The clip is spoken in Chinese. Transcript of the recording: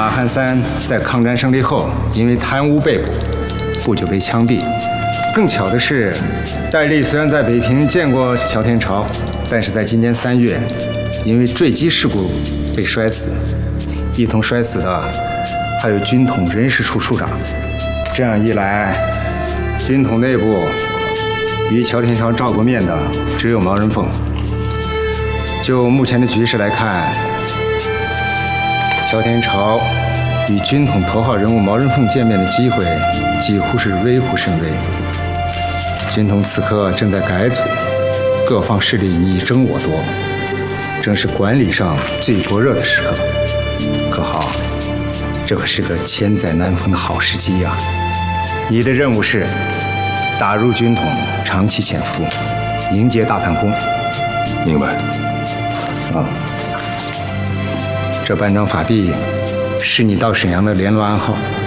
马汉三在抗战胜利后，因为贪污被捕，不久被枪毙。更巧的是，戴笠虽然在北平见过乔天朝，但是在今年3月，因为坠机事故被摔死。一同摔死的还有军统人事处处长。这样一来，军统内部与乔天朝照过面的只有毛人凤。就目前的局势来看，乔天朝与军统头号人物毛人凤见面的机会几乎是微乎甚微。军统此刻正在改组，各方势力你争我夺，正是管理上最灼热的时刻。可好，这可是个千载难逢的好时机呀！你的任务是打入军统，长期潜伏，迎接大反攻。 明白。 这半张法币是你到沈阳的联络暗号。